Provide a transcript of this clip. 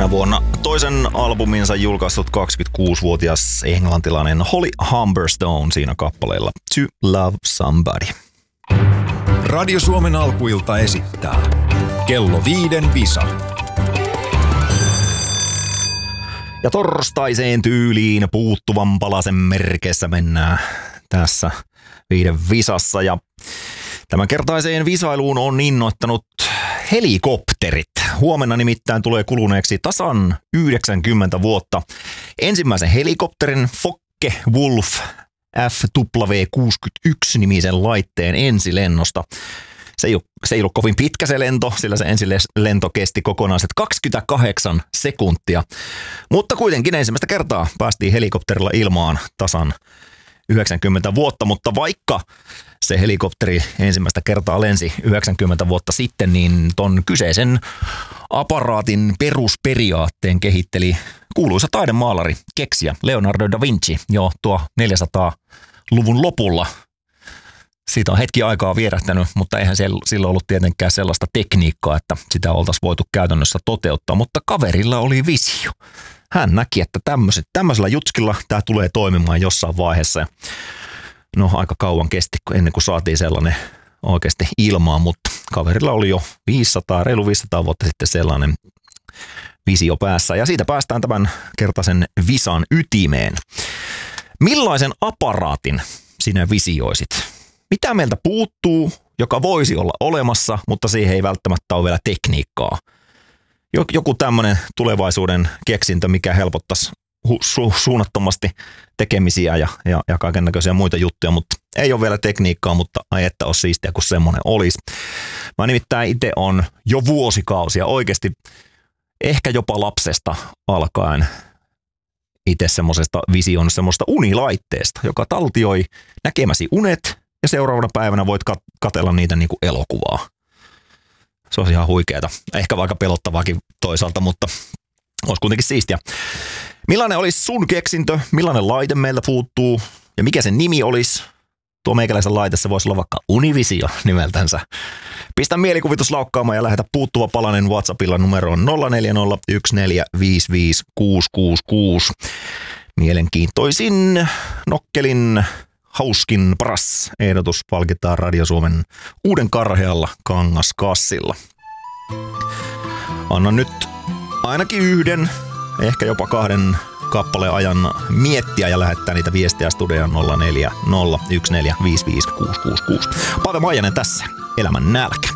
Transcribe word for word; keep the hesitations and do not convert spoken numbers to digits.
tänä vuonna toisen albuminsa julkaissut kaksikymmentäkuusivuotias englantilainen Holly Humberstone siinä kappaleella To Love Somebody. Radio Suomen alkuilta esittää Kello viiden visa. Ja torstaiseen tyyliin puuttuvan palasen merkeissä mennään tässä viiden visassa. Ja tämän kertaiseen visailuun on innoittanut helikopterit. Huomenna nimittäin tulee kuluneeksi tasan yhdeksänkymmentä vuotta ensimmäisen helikopterin Focke-Wulf F W kuusikymmentäyksi-nimisen laitteen ensilennosta. Se ei, ollut, se ei ollut kovin pitkä se lento, sillä se ensilento kesti kokonaiset kaksikymmentäkahdeksan sekuntia. Mutta kuitenkin ensimmäistä kertaa päästiin helikopterilla ilmaan tasan yhdeksänkymmentä vuotta, mutta vaikka se helikopteri ensimmäistä kertaa lensi yhdeksänkymmentä vuotta sitten, niin ton kyseisen aparaatin perusperiaatteen kehitteli kuuluisa taidemaalari, keksijä Leonardo da Vinci jo tuo neljäsataaluvun lopulla. Siitä on hetki aikaa vierähtänyt, mutta eihän silloin ollut tietenkään sellaista tekniikkaa, että sitä oltaisiin voitu käytännössä toteuttaa, mutta kaverilla oli visio. Hän näki, että tämmöisellä jutskilla tämä tulee toimimaan jossain vaiheessa. No aika kauan kesti ennen kuin saatiin sellainen oikeasti ilmaan, mutta kaverilla oli jo viisisataa, reilu viisisataa vuotta sitten sellainen visio päässä. Ja siitä päästään tämän kertaisen visan ytimeen. Millaisen aparaatin sinä visioisit? Mitä meiltä puuttuu, joka voisi olla olemassa, mutta siihen ei välttämättä ole vielä tekniikkaa? Joku tämmöinen tulevaisuuden keksintö, mikä helpottaisi su- suunnattomasti tekemisiä ja, ja, ja kaikennäköisiä muita juttuja, mutta ei ole vielä tekniikkaa, mutta ai että olisi siistiä, kun semmoinen olisi. Mä nimittäin itse on jo vuosikausia oikeasti, ehkä jopa lapsesta alkaen itse semmoisesta vision, semmoista unilaitteesta, joka taltioi näkemäsi unet ja seuraavana päivänä voit kat- katsella niitä niin kuin elokuvaa. Se on ihan huikeeta. Ehkä vaikka pelottavaakin toisaalta, mutta olisi kuitenkin siistiä. Millainen olisi sun keksintö? Millainen laite meiltä puuttuu? Ja mikä sen nimi olisi? Tuo meikäläisen laite, se voisi olla vaikka Univisio nimeltänsä. Pistä mielikuvitus laukkaamaan ja lähetä puuttuva palanen WhatsAppilla numeroon nolla neljä nolla yksi neljä viisi viisi kuusi kuusi kuusi. Mielenkiintoisin, nokkelin, hauskin, paras ehdotus palkitaan Radio Suomen uuden karhealla kangaskassilla. Anna nyt ainakin yhden, ehkä jopa kahden kappaleen ajan miettiä ja lähettää niitä viestiä studioon nolla neljä nolla yksi neljä viisi viisi kuusi kuusi kuusi. Paave Maijanen tässä, Elämän nälkä.